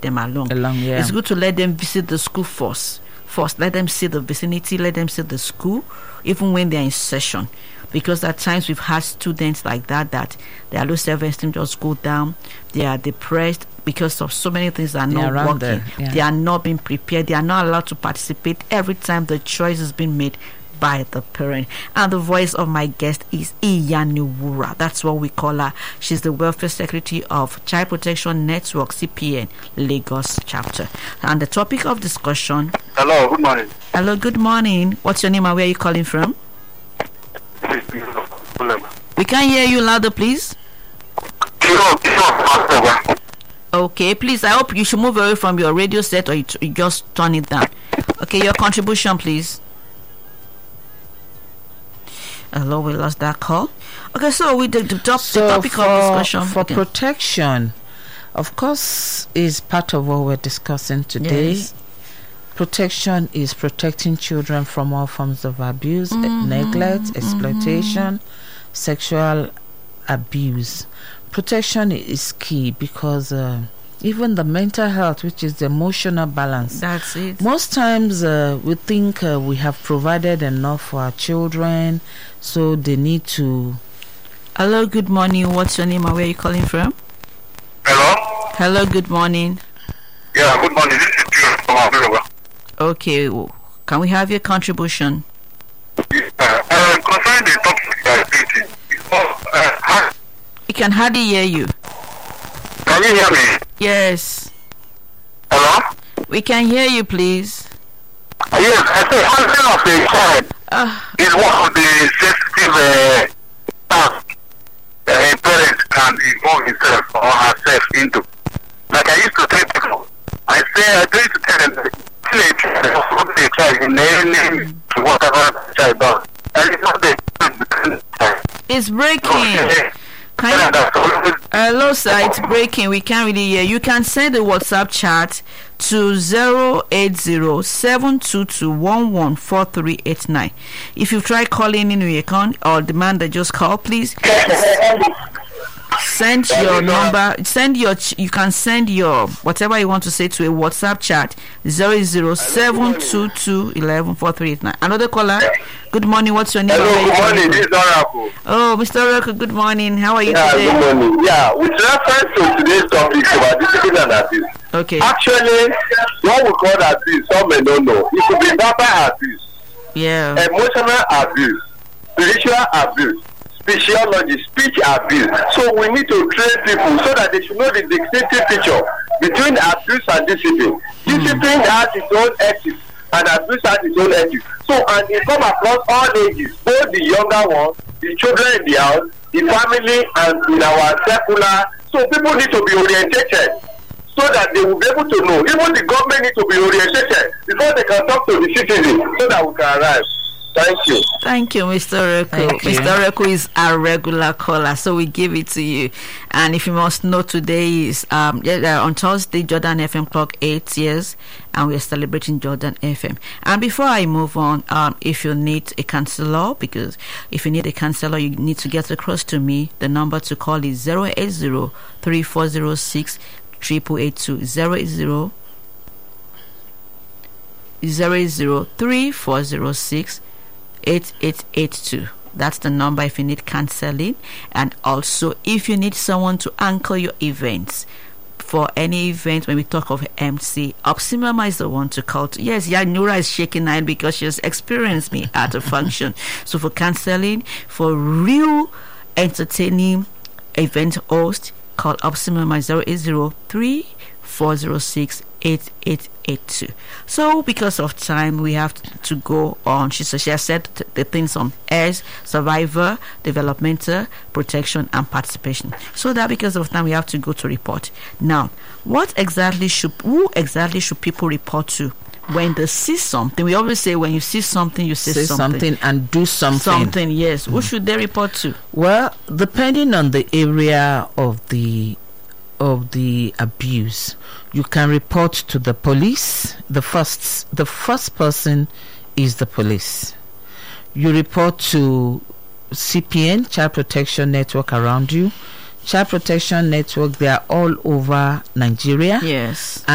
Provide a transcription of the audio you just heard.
them along. Yeah. It's good to let them visit the school first. Let them see the vicinity, let them see the school, even when they're in session. Because at times we've had students like that their low self-esteem just go down. They are depressed because of so many things that are not working. Yeah. They are not being prepared. They are not allowed to participate every time the choice is being made by the parent. And the voice of my guest is Iyaniwura. That's what we call her. She's the Welfare Secretary of Child Protection Network, CPN, Lagos chapter. And the topic of discussion... Hello, good morning. Hello, good morning. What's your name and where are you calling from? We can hear you louder, please. Okay, please, I hope you should move away from your radio set or you just turn it down. Okay, your contribution, please. Hello, we lost that call. Okay, so we did the topic of discussion. For protection, of course, is part of what we're discussing today. Yes. Protection is protecting children from all forms of abuse, neglect, exploitation, sexual abuse. Protection is key because even the mental health, which is the emotional balance. That's it. Most times we think we have provided enough for our children, so they need to... Hello, good morning. What's your name and where are you calling from? Hello? Hello, good morning. Yeah, good morning. This is Pierre from Abuja. Okay, can we have your contribution? Concerning the topic We can hardly hear you. can you hear me? Yes. Hello? We can hear you, please. Yes, I say handling of a child is one of the sensitive tasks a parent can involve himself or herself into. Like I used to tell people, I used to tell them, a child in any whatever the child does. And it's not the child. It's breaking. Hello, sir, it's breaking. We can't really hear. You can send a WhatsApp chat to 080-722-114389. If you try calling in your account or demand that just call, please send your number. You can send your whatever you want to say to a WhatsApp chat 00722114389. Another caller. Good morning. What's your name? Hello, good morning. This is Oracle. Oh, Mr. Oracle, good morning. How are you today? Good morning. Yeah, with reference to today's topic about discipline and abuse. Okay. Actually, what we call abuse, some may not know. It could be verbal abuse, emotional abuse, spiritual abuse, speech abuse. So we need to train people so that they should know the distinctive picture between abuse and discipline. Discipline has its own ethics and abuse has its own ethics. So, and it come across all ages, both the younger ones, the children in the house, the family, and in our secular. So people need to be orientated so that they will be able to know. Even the government needs to be orientated before they can talk to the citizens so that we can arrive. Thank you. Thank you, Mr. Reku. Mr. Reku is our regular caller, so we give it to you. And if you must know, today is on Thursday, Jordan FM clock 8 years, and we are celebrating Jordan FM. And before I move on, if you need a counselor, because if you need a counselor, you need to get across to me. The number to call is 080-3406-8882. 080-3406-8882. That's the number if you need counseling, and also if you need someone to anchor your events. For any event, when we talk of MC, Opsimama is the one to call to. Yes, Nura is shaking her head because she has experienced me at a function. So for counseling, for real entertaining event host, call Opsimama 080-3406-8882. So because of time, we have to go on. She has said the things on heirs, survivor, developmental, protection, and participation. So that because of time, we have to go to report. Now, who exactly should people report to when they see something? We always say when you see something, you say something and do something. Yes. Who should they report to? Well, depending on the area of the abuse, you can report to the police. The first person is the police. You report to CPN, Child Protection Network, around you. Child Protection Network, they are all over Nigeria. Yes.